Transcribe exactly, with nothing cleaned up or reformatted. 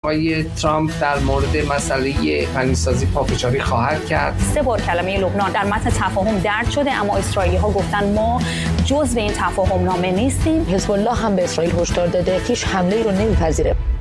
آقای ترامپ در مورد مسئله غنیسازی پافشاری خواهد کرد. سه بار کلمه لبنان در متن تفاهم درج شده، اما اسرائیلی‌ها گفتن ما جزو این تفاهم نامه نیستیم. حزب الله هم به اسرائیل هشدار داده هیچ حمله‌ای رو نمی‌پذیره.